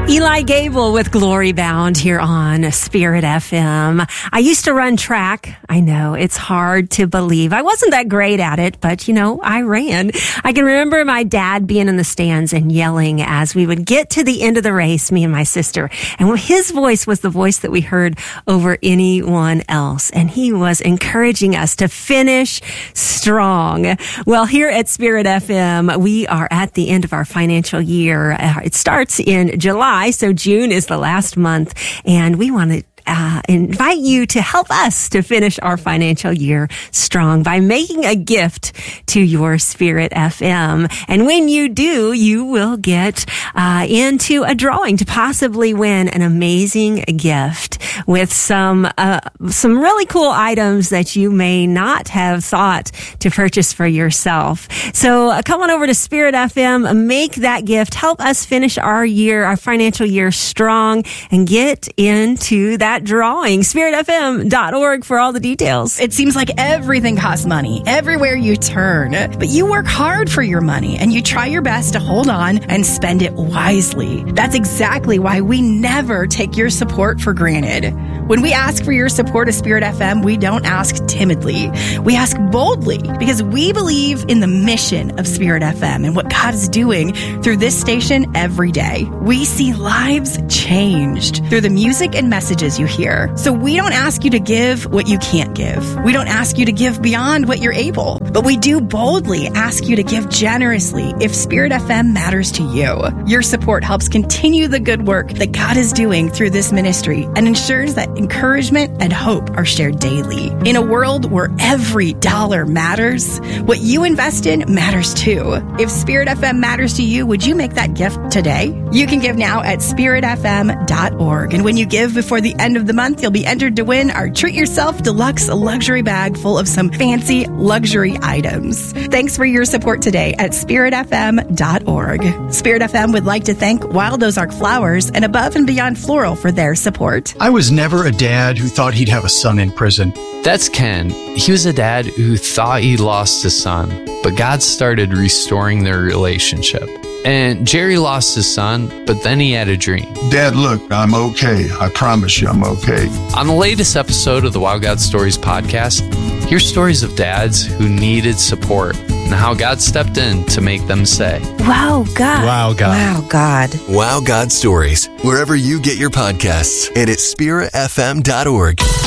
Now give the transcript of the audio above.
Eli Gable with Glory Bound here on Spirit FM. I used to run track. I know it's hard to believe. I wasn't that great at it, but I ran. I can remember my dad being in the stands and yelling as we would get to the end of the race, me and my sister. And his voice was the voice that we heard over anyone else. And he was encouraging us to finish strong. Well, here at Spirit FM, we are at the end of our financial year. It starts in July. So June is the last month, and we want to invite you to help us to finish our financial year strong by making a gift to your Spirit FM. And when you do, you will get into a drawing to possibly win an amazing gift with some really cool items that you may not have thought to purchase for yourself. So come on over to Spirit FM, make that gift, help us finish our financial year strong, and get into that drawing. SpiritFM.org for all the details. It seems like everything costs money everywhere you turn, but you work hard for your money and you try your best to hold on and spend it wisely. That's exactly why we never take your support for granted. When we ask for your support of Spirit FM, we don't ask timidly. We ask boldly because we believe in the mission of Spirit FM and what God is doing through this station every day. We see lives changed through the music and messages you hear. So we don't ask you to give what you can't give. We don't ask you to give beyond what you're able, but we do boldly ask you to give generously if Spirit FM matters to you. Your support helps continue the good work that God is doing through this ministry and ensures that encouragement and hope are shared daily. In a world where every dollar matters, what you invest in matters too. If Spirit FM matters to you, would you make that gift today? You can give now at spiritfm.org. And when you give before the end of the month, you'll be entered to win our Treat Yourself Deluxe luxury bag full of some fancy luxury items. Thanks for your support today at spiritfm.org. Spirit FM would like to thank Wild Ozark Flowers and Above and Beyond Floral for their support. I was never a dad who thought he'd have a son in prison. That's Ken. He was a dad who thought he lost his son, but God started restoring their relationship. And Jerry lost his son, but then he had a dream. Dad, look, I'm okay. I promise you I'm okay. On the latest episode of the Wow God Stories podcast, hear stories of dads who needed support and how God stepped in to make them say, Wow, God. Wow, God. Wow, God. Wow God Stories, wherever you get your podcasts and at spiritfm.org.